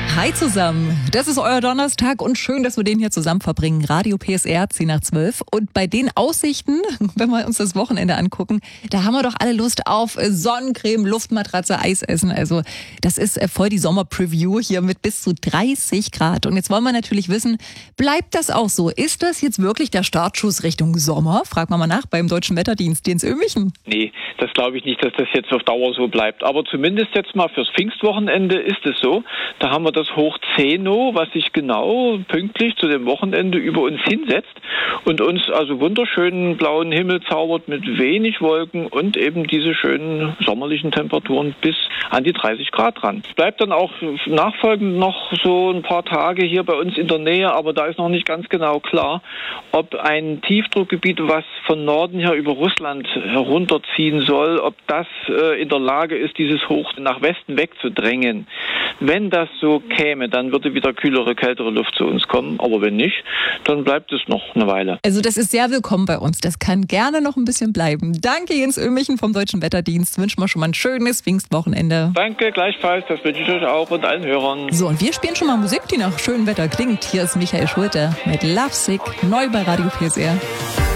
Hi zusammen, das ist euer Donnerstag und schön, dass wir den hier zusammen verbringen. Radio PSR 10 nach 12. Und bei den Aussichten, wenn wir uns das Wochenende angucken, da haben wir doch alle Lust auf Sonnencreme, Luftmatratze, Eis essen. Also das ist voll die Sommerpreview hier mit bis zu 30 Grad. Und jetzt wollen wir natürlich wissen, bleibt das auch so? Ist das jetzt wirklich der Startschuss Richtung Sommer? Fragen wir mal nach beim Deutschen Wetterdienst, Jens Ömichen. Nee, das glaube ich nicht, dass das jetzt auf Dauer so bleibt. Aber zumindest jetzt mal fürs Pfingstwochenende ist es so. Da haben wir das Hoch Zeno, was sich genau pünktlich zu dem Wochenende über uns hinsetzt und uns also wunderschönen blauen Himmel zaubert mit wenig Wolken und eben diese schönen sommerlichen Temperaturen bis an die 30 Grad ran. Es bleibt dann auch nachfolgend noch so ein paar Tage hier bei uns in der Nähe, aber da ist noch nicht ganz genau klar, ob ein Tiefdruckgebiet, was von Norden her über Russland herunterziehen soll, ob das in der Lage ist, dieses Hoch nach Westen wegzudrängen. Wenn das so käme, dann würde wieder kühlere, kältere Luft zu uns kommen. Aber wenn nicht, dann bleibt es noch eine Weile. Also das ist sehr willkommen bei uns. Das kann gerne noch ein bisschen bleiben. Danke Jens Ömichen vom Deutschen Wetterdienst. Wünschen wir schon mal ein schönes Pfingstwochenende. Danke, gleichfalls. Das wünsche ich euch auch und allen Hörern. So, und wir spielen schon mal Musik, die nach schönem Wetter klingt. Hier ist Michael Schulte mit Lovesick, neu bei Radio PSR.